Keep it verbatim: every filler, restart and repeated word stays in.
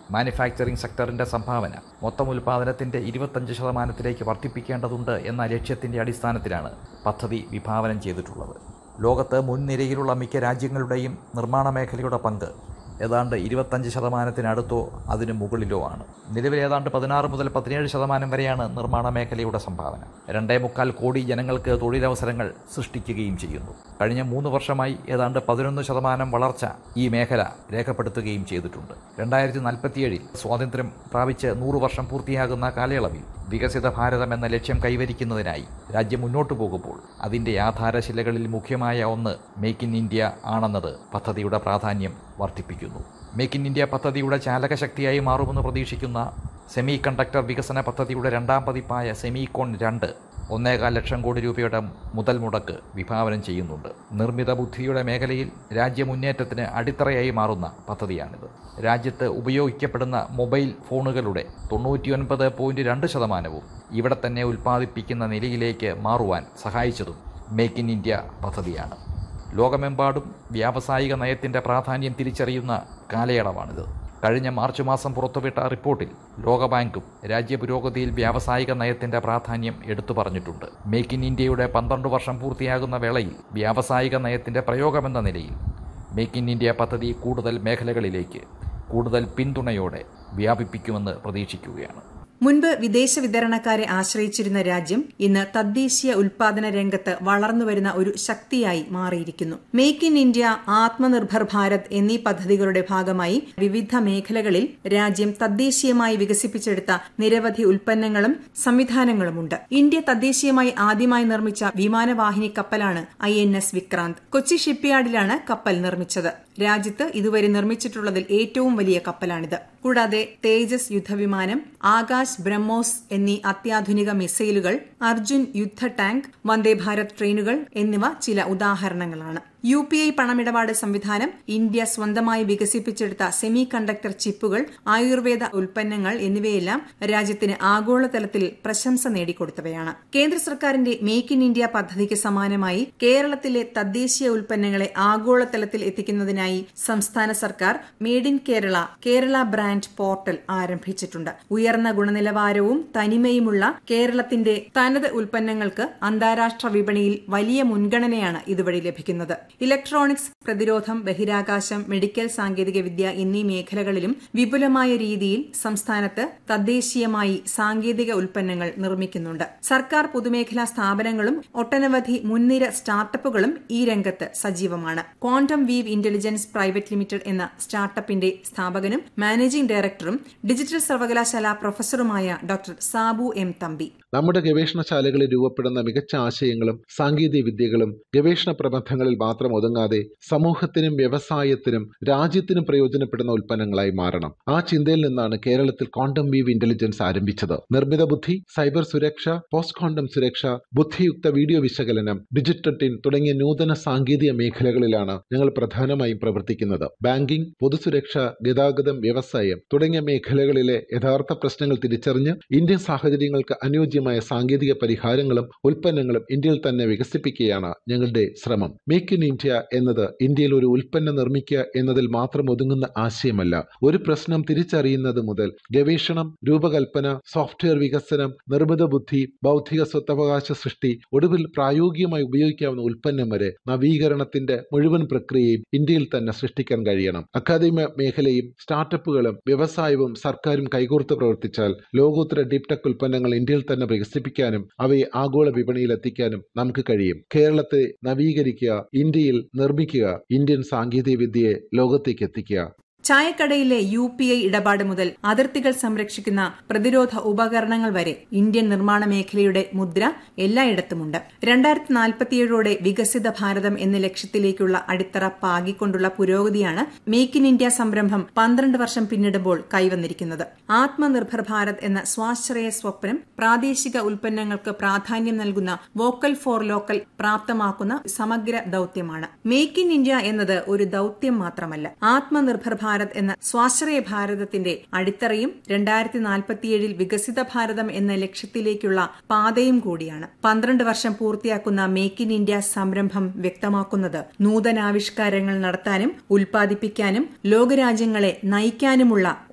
Manufacturing സെക്ടറിന്റെ സംഭാവന മൊത്തം ഉൽപ്പാദനത്തിന്റെ ഇരുപത്തഞ്ച് ശതമാനത്തിലേക്ക് വർദ്ധിപ്പിക്കേണ്ടതുണ്ട് എന്ന ലക്ഷ്യത്തിന്റെ അടിസ്ഥാനത്തിലാണ് പദ്ധതി വിഭാവനം ചെയ്തിട്ടുള്ളത്. ലോകത്ത് മുൻനിരയിലുള്ള മിക്ക രാജ്യങ്ങളുടെയും നിർമ്മാണ മേഖലയുടെ പങ്ക് ഏതാണ്ട് ഇരുപത്തഞ്ച് ശതമാനത്തിനടുത്തോ അതിനു മുകളിലോ ആണ്. നിലവിൽ ഏതാണ്ട് പതിനാറ് മുതൽ പതിനേഴ് ശതമാനം വരെയാണ് നിർമ്മാണ മേഖലയുടെ സംഭാവന. രണ്ടേ മുക്കാൽ കോടി ജനങ്ങൾക്ക് തൊഴിലവസരങ്ങൾ സൃഷ്ടിക്കുകയും ചെയ്യുന്നു. കഴിഞ്ഞ മൂന്ന് വർഷമായി ഏതാണ്ട് പതിനൊന്ന് ശതമാനം വളർച്ച ഈ മേഖല രേഖപ്പെടുത്തുകയും ചെയ്തിട്ടുണ്ട്. രണ്ടായിരത്തി നാൽപ്പത്തിയേഴിൽ സ്വാതന്ത്ര്യം പ്രാപിച്ച് നൂറ് വർഷം പൂർത്തിയാകുന്ന കാലയളവിൽ വികസിത ഭാരതം എന്ന ലക്ഷ്യം കൈവരിക്കുന്നതിനായി രാജ്യം മുന്നോട്ടു പോകുമ്പോൾ അതിൻ്റെ ആധാരശിലകളിൽ മുഖ്യമായ ഒന്ന് മേക്ക് ഇൻ ഇന്ത്യ ആണെന്നത് പദ്ധതിയുടെ പ്രാധാന്യം വർദ്ധിപ്പിക്കുന്നു. മേക്ക് ഇൻ ഇന്ത്യ പദ്ധതിയുടെ ചാലകശക്തിയായി മാറുമെന്ന് പ്രതീക്ഷിക്കുന്ന സെമി കണ്ടക്ടർ വികസന പദ്ധതിയുടെ രണ്ടാം പതിപ്പായ സെമികോൺ രണ്ട് ഒന്നേകാൽ ലക്ഷം കോടി രൂപയുടെ മുതൽ മുടക്ക് വിഭാവനം ചെയ്യുന്നുണ്ട്. നിർമ്മിത ബുദ്ധിയുടെ മേഖലയിൽ രാജ്യ മുന്നേറ്റത്തിന് അടിത്തറയായി മാറുന്ന പദ്ധതിയാണിത്. രാജ്യത്ത് ഉപയോഗിക്കപ്പെടുന്ന മൊബൈൽ ഫോണുകളുടെ തൊണ്ണൂറ്റിയൊൻപത് പോയിന്റ് രണ്ട് ശതമാനവും ഇവിടെ തന്നെ ഉൽപ്പാദിപ്പിക്കുന്ന നിലയിലേക്ക് മാറുവാൻ സഹായിച്ചതും മേക്ക് ഇൻ ഇന്ത്യ പദ്ധതിയാണ്. ലോകമെമ്പാടും വ്യാവസായിക നയത്തിൻ്റെ പ്രാധാന്യം തിരിച്ചറിയുന്ന കാലയളവാണിത്. കഴിഞ്ഞ മാർച്ച് മാസം പുറത്തുവിട്ട റിപ്പോർട്ടിൽ ലോകബാങ്കും രാജ്യപുരോഗതിയിൽ വ്യാവസായിക നയത്തിൻ്റെ പ്രാധാന്യം എടുത്തു പറഞ്ഞിട്ടുണ്ട്. മേക്ക് ഇൻ ഇന്ത്യയുടെ പന്ത്രണ്ട് വർഷം പൂർത്തിയാകുന്ന വേളയിൽ വ്യാവസായിക നയത്തിൻ്റെ പ്രയോഗമെന്ന നിലയിൽ മേക്ക് ഇൻ ഇന്ത്യ പദ്ധതി കൂടുതൽ മേഖലകളിലേക്ക് കൂടുതൽ പിന്തുണയോടെ വ്യാപിപ്പിക്കുമെന്ന് പ്രതീക്ഷിക്കുകയാണ്. മുൻപ് വിദേശ വിതരണക്കാരെ ആശ്രയിച്ചിരുന്ന രാജ്യം ഇന്ന് തദ്ദേശീയ ഉൽപാദന രംഗത്ത് വളർന്നുവരുന്ന ഒരു ശക്തിയായി മാറിയിരിക്കുന്നു. Make in India, Atmanirbhar Bharat എന്നീ പദ്ധതികളുടെ ഭാഗമായി വിവിധ മേഖലകളിൽ രാജ്യം തദ്ദേശീയമായി വികസിപ്പിച്ചെടുത്ത നിരവധി ഉൽപ്പന്നങ്ങളും സംവിധാനങ്ങളുമുണ്ട്. ഇന്ത്യ തദ്ദേശീയമായി ആദ്യമായി നിർമ്മിച്ച വിമാനവാഹിനി കപ്പലാണ് I N S Vikrant. Kochi ഷിപ്പ്യാർഡിലാണ് കപ്പൽ നിർമ്മിച്ചത്. രാജ്യത്ത് ഇതുവരെ നിർമ്മിച്ചിട്ടുള്ളതിൽ ഏറ്റവും വലിയ കപ്പലാണിത്. കൂടാതെ തേജസ് യുദ്ധവിമാനം, ആകാശ് ബ്രഹ്മോസ് എന്നീ അത്യാധുനിക മിസൈലുകൾ, അർജുൻ യുദ്ധ ടാങ്ക്, വന്ദേ ഭാരത് ട്രെയിനുകൾ എന്നിവ ചില ഉദാഹരണങ്ങളാണ്. യു പി ഐ പണമിടപാട് സംവിധാനം, ഇന്ത്യ സ്വന്തമായി വികസിപ്പിച്ചെടുത്ത സെമി കണ്ടക്ടർ ചിപ്പുകൾ, ആയുർവേദ ഉൽപ്പന്നങ്ങൾ എന്നിവയെല്ലാം രാജ്യത്തിന് ആഗോളതലത്തിൽ പ്രശംസ നേടിക്കൊടുത്തവയാണ്. കേന്ദ്ര സർക്കാരിന്റെ മേക്ക് ഇൻ ഇന്ത്യ പദ്ധതിക്ക് സമാനമായി കേരളത്തിലെ തദ്ദേശീയ ഉൽപ്പന്നങ്ങളെ ആഗോളതലത്തിൽ എത്തിക്കുന്നതിനായി സംസ്ഥാന സർക്കാർ made in Kerala Kerala brand portal ആരംഭിച്ചിട്ടുണ്ട്. ഉയർന്ന ഗുണനിലവാരവും തനിമയുമുള്ള കേരളത്തിന്റെ തനത് ഉൽപ്പന്നങ്ങൾക്ക് അന്താരാഷ്ട്ര വിപണിയിൽ വലിയ മുൻഗണനയാണ് ഇതുവഴി ലഭിക്കുന്നത്. ഇലക്ട്രോണിക്സ്, പ്രതിരോധം, ബഹിരാകാശം, മെഡിക്കൽ സാങ്കേതികവിദ്യ എന്നീ മേഖലകളിലും വിപുലമായ രീതിയിൽ സംസ്ഥാനത്ത് തദ്ദേശീയമായി സാങ്കേതിക ഉൽപ്പന്നങ്ങൾ നിർമ്മിക്കുന്നുണ്ട്. സർക്കാർ പൊതുമേഖലാ സ്ഥാപനങ്ങളും ഒട്ടനവധി മുൻനിര സ്റ്റാർട്ടപ്പുകളും ഈ രംഗത്ത് സജീവമാണ്. Quantum we've intelligence private limited എന്ന സ്റ്റാർട്ടപ്പിന്റെ സ്ഥാപകനും മാനേജിംഗ് ഡയറക്ടറും ഡിജിറ്റൽ സർവകലാശാല പ്രൊഫസറുമായ ഡോക്ടർ സാബു എം തമ്പി. നമ്മുടെ ഗവേഷണശാലകളിൽ രൂപപ്പെടുന്ന മികച്ച ആശയങ്ങളും സാങ്കേതിക വിദ്യകളും ഗവേഷണ പ്രബന്ധങ്ങളിൽ മാത്രം ഒതുങ്ങാതെ സമൂഹത്തിനും വ്യവസായത്തിനും രാജ്യത്തിനും പ്രയോജനപ്പെടുന്ന ഉൽപ്പന്നങ്ങളായി മാറണം. ആ ചിന്തയിൽ നിന്നാണ് കേരളത്തിൽ ക്വാണ്ടം വീവ് ഇന്റലിജൻസ് ആരംഭിച്ചത്. നിർമ്മിത ബുദ്ധി, സൈബർ സുരക്ഷ, പോസ്റ്റ് ക്വാണ്ടം സുരക്ഷ, ബുദ്ധിയുക്ത വീഡിയോ വിശകലനം, ഡിജിറ്റൽ ടിൻ തുടങ്ങിയ നൂതന സാങ്കേതിക മേഖലകളിലാണ് ഞങ്ങൾ പ്രധാനമായും പ്രവർത്തിക്കുന്നത്. ബാങ്കിംഗ്, പൊതുസുരക്ഷ, ഗതാഗതം, വ്യവസായം തുടങ്ങിയ മേഖലകളിലെ യഥാർത്ഥ പ്രശ്നങ്ങൾ തിരിച്ചറിഞ്ഞ് ഇന്ത്യൻ സാഹചര്യങ്ങൾക്ക് അനുയോജ്യമായ സാങ്കേതിക പരിഹാരങ്ങളും ഉൽപ്പന്നങ്ങളും ഇന്ത്യയിൽ തന്നെ വികസിപ്പിക്കുകയാണ് ഞങ്ങളുടെ ശ്രമം. മേക്ക് ഇൻ ഇന്ത്യ എന്നത് ഇന്ത്യയിൽ ഒരു ഉൽപ്പന്നം നിർമ്മിക്കുക എന്നതിൽ മാത്രം ഒതുങ്ങുന്ന ആശയമല്ല. ഒരു പ്രശ്നം തിരിച്ചറിയുന്നത് മുതൽ ഗവേഷണം, രൂപകൽപ്പന, സോഫ്റ്റ്വെയർ വികസനം, നിർമ്മിത ബുദ്ധി, ബൗദ്ധിക സ്വത്തവകാശ സൃഷ്ടി, ഒടുവിൽ പ്രായോഗികമായി ഉപയോഗിക്കാവുന്ന ഉൽപ്പന്നം വരെ നവീകരണത്തിന്റെ മുഴുവൻ പ്രക്രിയയും ഇന്ത്യയിൽ തന്നെ സൃഷ്ടിക്കാൻ കഴിയണം. അക്കാദമിക മേഖലയും സ്റ്റാർട്ടപ്പുകളും വ്യവസായവും സർക്കാരും കൈകോർത്ത് പ്രവർത്തിച്ചാൽ ലോകോത്തര ഡീപ് ടെക് ഉൽപ്പന്നങ്ങൾ ഇന്ത്യയിൽ തന്നെ വികസിപ്പിക്കാനും അവയെ ആഗോള വിപണിയിൽ എത്തിക്കാനും നമുക്ക് കഴിയും. കേരളത്തെ നവീകരിക്കുക, ഇന്ത്യയിൽ നിർമ്മിക്കുക, ഇന്ത്യൻ സാങ്കേതിക വിദ്യയെ ലോകത്തേക്ക് എത്തിക്കുക. ചായക്കടയിലെ യു പി ഐ ഇടപാട് മുതൽ അതിർത്തികൾ സംരക്ഷിക്കുന്ന പ്രതിരോധ ഉപകരണങ്ങൾ വരെ ഇന്ത്യൻ നിർമ്മാണ മേഖലയുടെ മുദ്ര എല്ലായിടത്തുമുണ്ട്. രണ്ടായിരത്തി നാൽപ്പത്തിയേഴോടെ വികസിത ഭാരതം എന്ന ലക്ഷ്യത്തിലേക്കുള്ള അടിത്തറ പാകിക്കൊണ്ടുള്ള പുരോഗതിയാണ് മേക്ക് ഇൻ ഇന്ത്യ സംരംഭം പന്ത്രണ്ട് വർഷം പിന്നിടുമ്പോൾ കൈവന്നിരിക്കുന്നത്. ആത്മനിർഭർ ഭാരത് എന്ന സ്വാശ്രയ സ്വപ്നം പ്രാദേശിക ഉൽപ്പന്നങ്ങൾക്ക് പ്രാധാന്യം നൽകുന്ന വോക്കൽ ഫോർ ലോക്കൽ പ്രാപ്തമാക്കുന്ന സമഗ്ര ദൌത്യമാണ്. മേക്ക് ഇൻ ഇന്ത്യ എന്നത് ഒരു ദൌത്യം മാത്രമല്ല, ആത്മനിർഭർ ഭാരത് എന്ന സ്വാശ്രയ ഭാരതത്തിന്റെ അടിത്തറയും രണ്ടായിരത്തി നാൽപ്പത്തിയേഴിൽ വികസിത ഭാരതം എന്ന ലക്ഷ്യത്തിലേക്കുള്ള പാതയും കൂടിയാണ്. പന്ത്രണ്ട് വർഷം പൂർത്തിയാക്കുന്ന മേക്ക് ഇൻ ഇന്ത്യ സംരംഭം വ്യക്തമാക്കുന്നത് നൂതനാവിഷ്കാരങ്ങൾ നടത്താനും ഉൽപ്പാദിപ്പിക്കാനും ലോകരാജ്യങ്ങളെ നയിക്കാനുമുള്ള